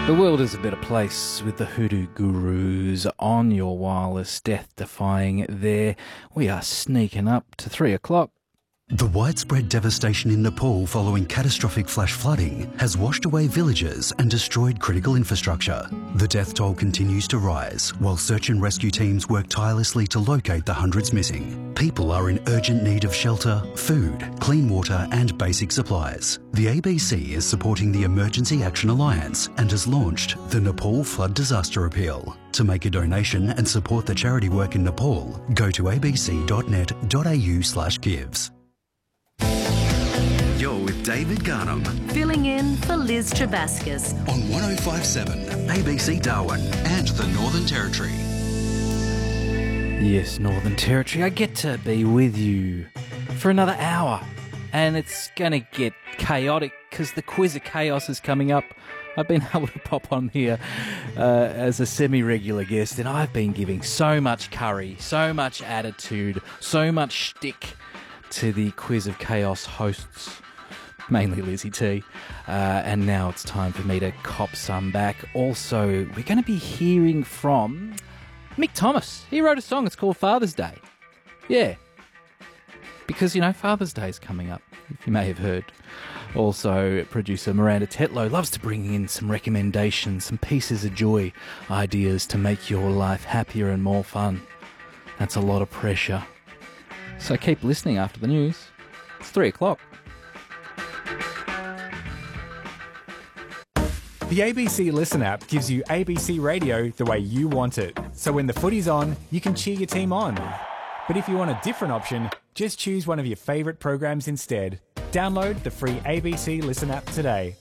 The world is a better place with the Hoodoo Gurus on your wireless, death-defying there. We are sneaking up to 3 o'clock. The widespread devastation in Nepal following catastrophic flash flooding has washed away villages and destroyed critical infrastructure. The death toll continues to rise while search and rescue teams work tirelessly to locate the hundreds missing. People are in urgent need of shelter, food, clean water and basic supplies. The ABC is supporting the Emergency Action Alliance and has launched the Nepal Flood Disaster Appeal. To make a donation and support the charity work in Nepal, go to abc.net.au/gives. You're with David Garnham. Filling in for Liz Trebaskas. On 105.7 ABC Darwin and the Northern Territory. Yes, Northern Territory. I get to be with you for another hour. And it's going to get chaotic because the Quiz of Chaos is coming up. I've been able to pop on here as a semi-regular guest, and I've been giving so much curry, so much attitude, so much shtick to the Quiz of Chaos hosts, mainly Lizzie T. And now it's time for me to cop some back. Also, we're going to be hearing from Mick Thomas. He wrote a song. It's called Father's Day. Yeah. Because, you know, Father's Day is coming up, if you may have heard. Also, producer Miranda Tetlow loves to bring in some recommendations, some pieces of joy, ideas to make your life happier and more fun. That's a lot of pressure. So keep listening after the news. It's 3 o'clock. The ABC Listen app gives you ABC Radio the way you want it. So when the footy's on, you can cheer your team on. But if you want a different option, just choose one of your favourite programs instead. Download the free ABC Listen app today.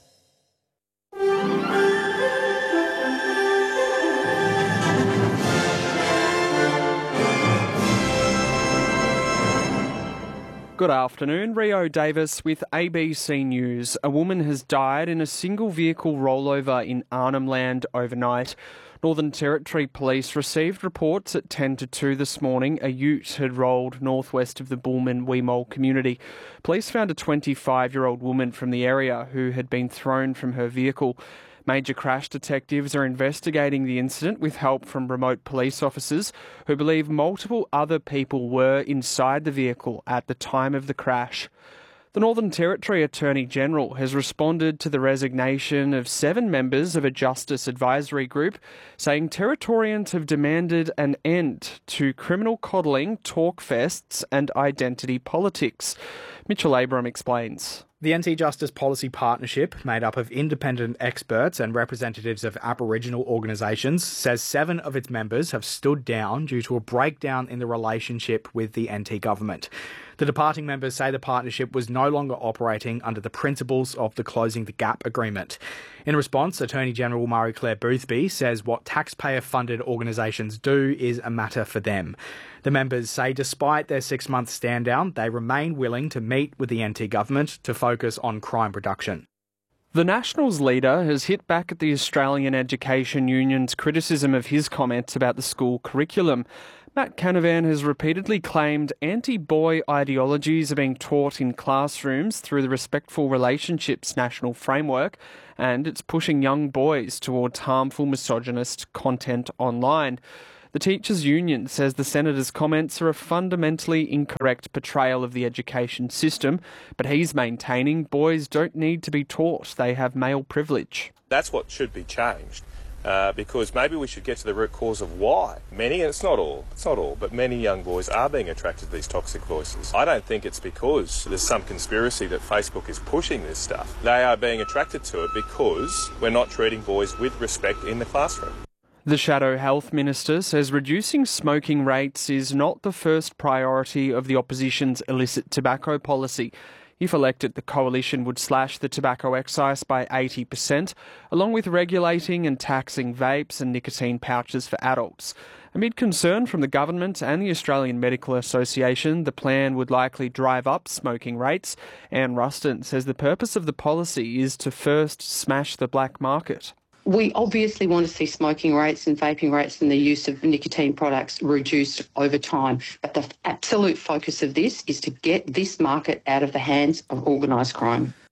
Good afternoon, Rio Davis with ABC News. A woman has died in a single vehicle rollover in Arnhem Land overnight. Northern Territory Police received reports at 10 to 2 this morning a ute had rolled northwest of the Bullman-Weemole community. Police found a 25-year-old woman from the area who had been thrown from her vehicle. Major crash detectives are investigating the incident with help from remote police officers who believe multiple other people were inside the vehicle at the time of the crash. The Northern Territory Attorney General has responded to the resignation of 7 members of a Justice Advisory Group, saying Territorians have demanded an end to criminal coddling, talk fests and identity politics. Mitchell Abram explains. The Anti-Justice Policy Partnership, made up of independent experts and representatives of Aboriginal organisations, says 7 of its members have stood down due to a breakdown in the relationship with the NT government. The departing members say the partnership was no longer operating under the principles of the Closing the Gap agreement. In response, Attorney General Marie-Claire Boothby says what taxpayer-funded organisations do is a matter for them. The members say despite their 6-month stand down, they remain willing to meet with the NT government to focus on crime reduction. The Nationals leader has hit back at the Australian Education Union's criticism of his comments about the school curriculum. Matt Canavan has repeatedly claimed anti-boy ideologies are being taught in classrooms through the Respectful Relationships National Framework, and it's pushing young boys towards harmful misogynist content online. The Teachers' Union says the Senator's comments are a fundamentally incorrect portrayal of the education system, but he's maintaining boys don't need to be taught they have male privilege. That's what should be changed, because maybe we should get to the root cause of why many, and it's not all, but many young boys are being attracted to these toxic voices. I don't think it's because there's some conspiracy that Facebook is pushing this stuff. They are being attracted to it because we're not treating boys with respect in the classroom. The Shadow Health Minister says reducing smoking rates is not the first priority of the opposition's illicit tobacco policy. If elected, the coalition would slash the tobacco excise by 80%, along with regulating and taxing vapes and nicotine pouches for adults. Amid concern from the government and the Australian Medical Association, the plan would likely drive up smoking rates. Anne Ruston says the purpose of the policy is to first smash the black market. We obviously want to see smoking rates and vaping rates and the use of nicotine products reduced over time. But the absolute focus of this is to get this market out of the hands of organised crime.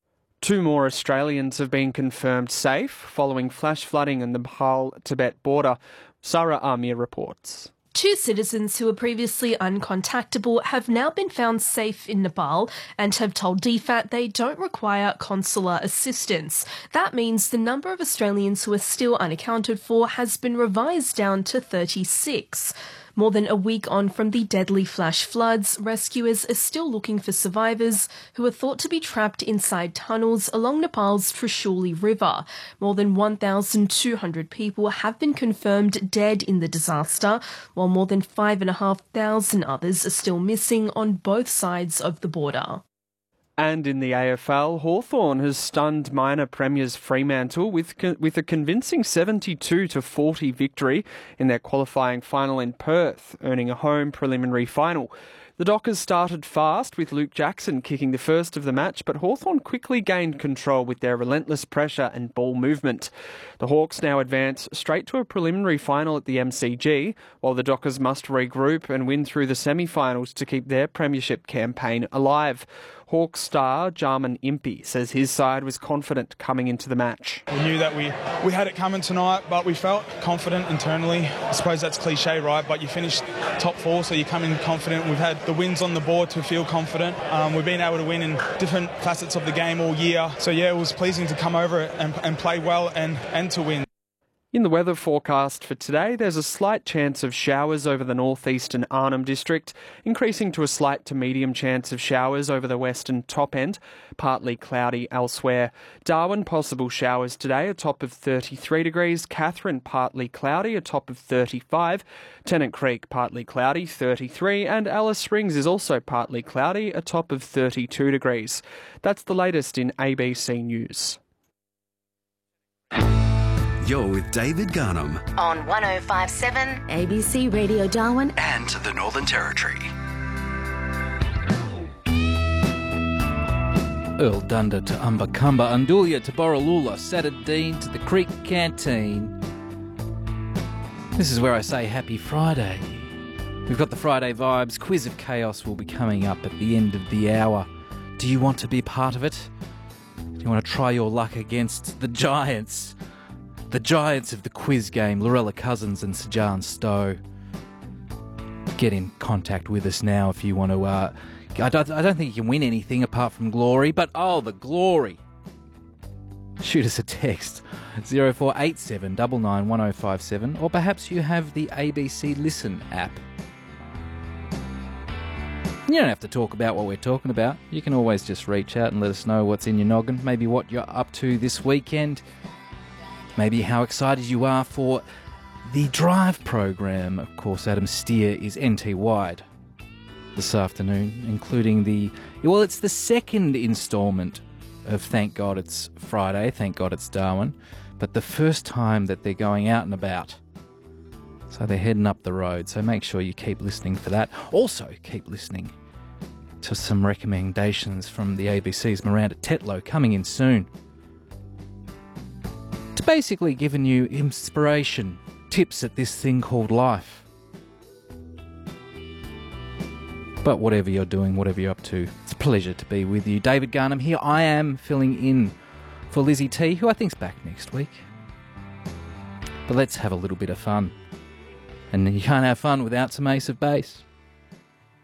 2 more Australians have been confirmed safe following flash flooding in the Nepal-Tibet border. Sarah Amir reports. 2 citizens who were previously uncontactable have now been found safe in Nepal and have told DFAT they don't require consular assistance. That means the number of Australians who are still unaccounted for has been revised down to 36. More than a week on from the deadly flash floods, rescuers are still looking for survivors who are thought to be trapped inside tunnels along Nepal's Trishuli River. More than 1,200 people have been confirmed dead in the disaster, while more than 5,500 others are still missing on both sides of the border. And in the AFL, Hawthorn has stunned minor premiers Fremantle with a convincing 72-40 victory in their qualifying final in Perth, earning a home preliminary final. The Dockers started fast with Luke Jackson kicking the first of the match, but Hawthorn quickly gained control with their relentless pressure and ball movement. The Hawks now advance straight to a preliminary final at the MCG, while the Dockers must regroup and win through the semi-finals to keep their premiership campaign alive. Hawks star Jarman Impey says his side was confident coming into the match. We knew that we had it coming tonight, but we felt confident internally. I suppose that's cliche, right? But you finished top 4, so you come in confident. We've had the wins on the board to feel confident. We've been able to win in different facets of the game all year. So yeah, it was pleasing to come over and play well and to win. In the weather forecast for today, there's a slight chance of showers over the northeastern Arnhem District, increasing to a slight to medium chance of showers over the western top end, partly cloudy elsewhere. Darwin, possible showers today, a top of 33 degrees. Katherine, partly cloudy, a top of 35. Tennant Creek, partly cloudy, 33. And Alice Springs is also partly cloudy, a top of 32 degrees. That's the latest in ABC News. You're with David Garnham On 105.7 ABC Radio Darwin and the Northern Territory. Earl Dunda to Umbacumba, Undulia to Borroloola, Satadine to the Creek Canteen. This is where I say happy Friday. We've got the Friday vibes. Quiz of Chaos will be coming up at the end of the hour. Do you want to be part of it? Do you want to try your luck against the Giants? The Giants of the quiz game, Lorella Cousins and Sajan Stowe. Get in contact with us now if you want to. I don't think you can win anything apart from glory, but the glory. Shoot us a text, 0487 99 1057, or perhaps you have the ABC Listen app. You don't have to talk about what we're talking about. You can always just reach out and let us know what's in your noggin, maybe what you're up to this weekend. Maybe how excited you are for the Drive program. Of course, Adam Steer is NT Wide this afternoon, including it's the second instalment of Thank God It's Friday, Thank God It's Darwin, but the first time that they're going out and about. So they're heading up the road, so make sure you keep listening for that. Also, keep listening to some recommendations from the ABC's Miranda Tetlow coming in soon. Basically giving you inspiration, tips at this thing called life. But whatever you're doing, whatever you're up to, it's a pleasure to be with you. David Garnham here. I am filling in for Lizzie T, who I think's back next week. But let's have a little bit of fun. And you can't have fun without some Ace of Base.